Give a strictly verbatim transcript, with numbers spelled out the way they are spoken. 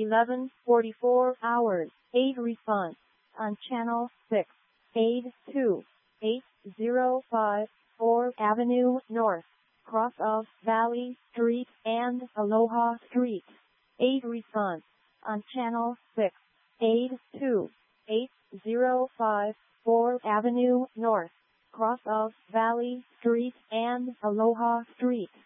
eleven forty-four hours, eight response. On channel six, eight two eight zero five fourth Avenue North, cross of Valley Street and Aloha Street. eight response. On channel six, eight two eight zero five fourth Avenue North, cross of Valley Street and Aloha Street.